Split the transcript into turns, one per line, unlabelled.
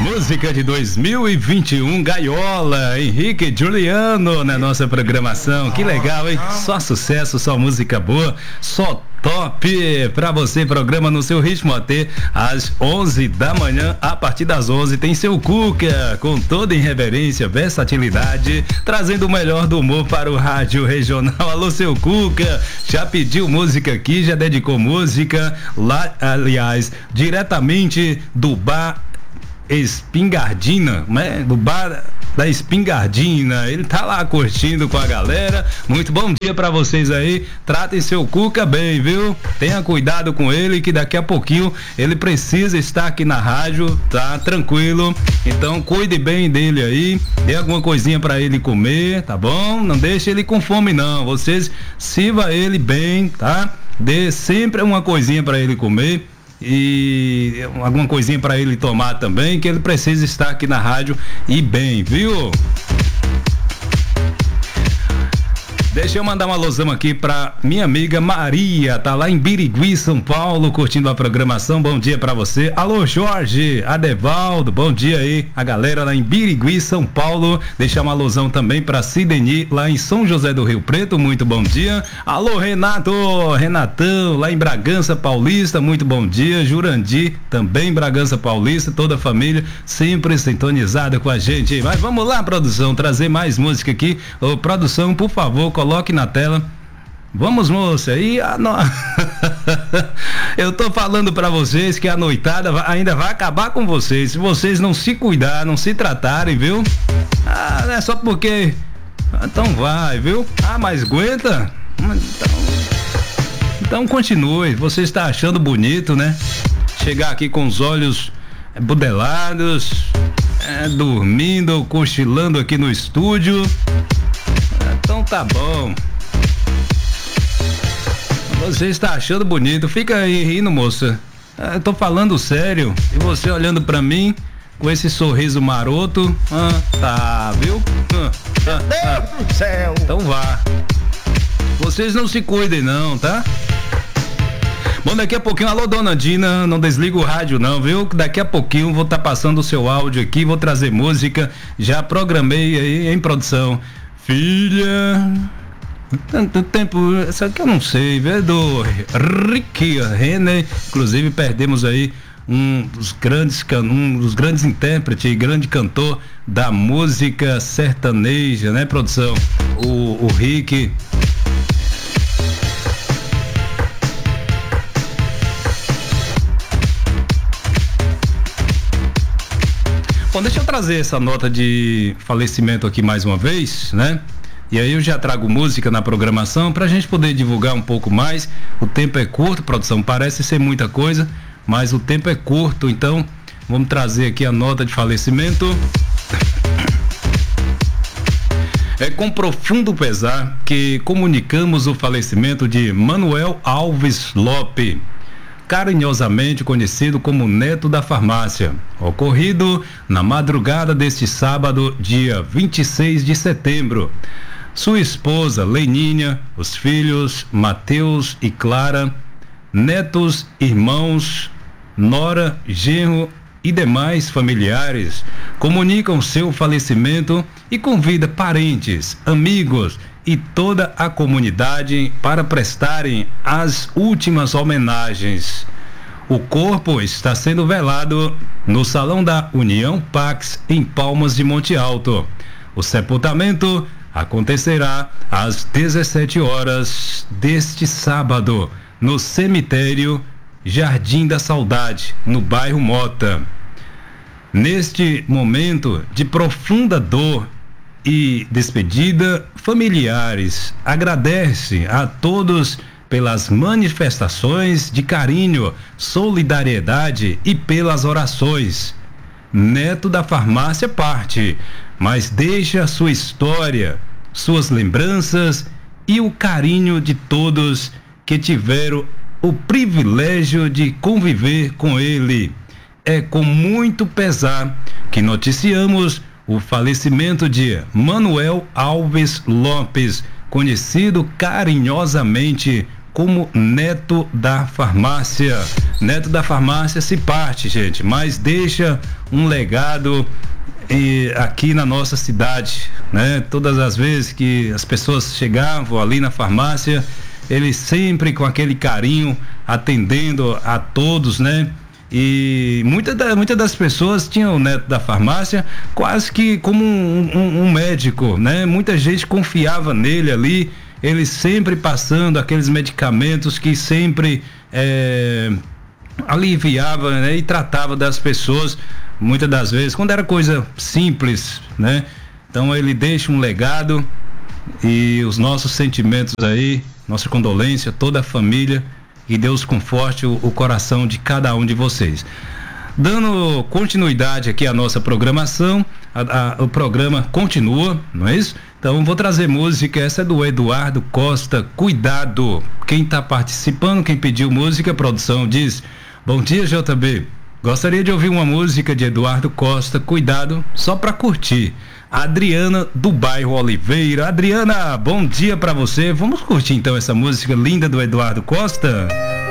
Música de 2021, Gaiola, Henrique e Juliano na nossa programação. Que legal, hein? Só sucesso, só música boa, só top pra você, programa no seu ritmo até às 11 da manhã. A partir das 11 tem seu Cuca, com toda irreverência, versatilidade, trazendo o melhor do humor para o rádio regional. Alô, seu Cuca, já pediu música aqui, já dedicou música lá, aliás, diretamente do bar Espingardina, né? Do bar da Espingardina. Ele tá lá curtindo com a galera. Muito bom dia pra vocês aí. Tratem seu Cuca bem, viu? Tenha cuidado com ele, que daqui a pouquinho ele precisa estar aqui na rádio, tá? Tranquilo. Então cuide bem dele aí. Dê alguma coisinha pra ele comer, tá bom? Não deixe ele com fome não. Vocês sirva ele bem, tá? Dê sempre uma coisinha pra ele comer e alguma coisinha para ele tomar também, que ele precisa estar aqui na rádio e bem, viu? Deixa eu mandar uma alusão aqui pra minha amiga Maria, tá lá em Birigui, São Paulo, curtindo a programação. Bom dia pra você. Alô, Jorge, Adevaldo, bom dia aí, a galera lá em Birigui, São Paulo. Deixa uma alusão também pra Sideni, lá em São José do Rio Preto, muito bom dia. Alô, Renatão, lá em Bragança Paulista, muito bom dia. Jurandir, também Bragança Paulista, toda a família sempre sintonizada com a gente. Mas vamos lá, produção, trazer mais música aqui. Ô, produção, por favor, coloque na tela. Vamos, moça. E eu tô falando pra vocês que a noitada ainda vai acabar com vocês. Se vocês não se cuidar, não se tratarem, viu? Não é só porque. Então vai, viu? Mas aguenta? Então continue. Você está achando bonito, né? Chegar aqui com os olhos budelados, dormindo, cochilando aqui no estúdio. Então tá bom. Você está achando bonito, fica aí rindo, moça. Eu tô falando sério. E você olhando pra mim com esse sorriso maroto. Tá, viu? Meu Deus do céu. Então vá. Vocês não se cuidem não, tá? Bom, daqui a pouquinho, alô, dona Dina, não desliga o rádio não, viu? Daqui a pouquinho vou estar passando o seu áudio aqui, vou trazer música. Já programei aí em produção. Filha, tanto tempo, isso aqui eu não sei, viu? Do Rick Renner, inclusive perdemos aí um dos grandes intérpretes e grande cantor da música sertaneja, né, produção? O Rick. Bom, deixa eu trazer essa nota de falecimento aqui mais uma vez, né? E aí eu já trago música na programação pra gente poder divulgar um pouco mais. O tempo é curto, produção, parece ser muita coisa, mas o tempo é curto, então vamos trazer aqui a nota de falecimento. É com profundo pesar que comunicamos o falecimento de Manuel Alves Lope, carinhosamente conhecido como Neto da Farmácia, ocorrido na madrugada deste sábado, dia 26 de setembro. Sua esposa, Leninha, os filhos, Mateus e Clara, netos, irmãos, nora, genro e demais familiares comunicam seu falecimento e convida parentes, amigos e toda a comunidade para prestarem as últimas homenagens. O corpo está sendo velado no Salão da União Pax, em Palmas de Monte Alto. O sepultamento acontecerá às 17 horas deste sábado, no cemitério Jardim da Saudade, no bairro Mota. Neste momento de profunda dor e despedida, familiares agradecem a todos pelas manifestações de carinho, solidariedade e pelas orações. Neto da Farmácia parte, mas deixa sua história, suas lembranças e o carinho de todos que tiveram o privilégio de conviver com ele. É com muito pesar que noticiamos o falecimento de Manuel Alves Lopes, conhecido carinhosamente como Neto da Farmácia. Neto da Farmácia se parte, gente, mas deixa um legado aqui na nossa cidade, né? Todas as vezes que as pessoas chegavam ali na farmácia, ele sempre com aquele carinho, atendendo a todos, né? E muitas das pessoas tinham o Neto da Farmácia quase que como um médico, né? Muita gente confiava nele ali, ele sempre passando aqueles medicamentos que sempre aliviava, né? E tratava das pessoas, muitas das vezes, quando era coisa simples, né? Então ele deixa um legado e os nossos sentimentos aí, nossa condolência, toda a família, e Deus conforte o coração de cada um de vocês. Dando continuidade aqui à nossa programação, o programa continua, não é isso? Então vou trazer música, essa é do Eduardo Costa, Cuidado. Quem está participando, quem pediu música, a produção diz: bom dia, JB. Gostaria de ouvir uma música de Eduardo Costa, Cuidado, só para curtir. Adriana do bairro Oliveira. Adriana, bom dia para você. Vamos curtir então essa música linda do Eduardo Costa?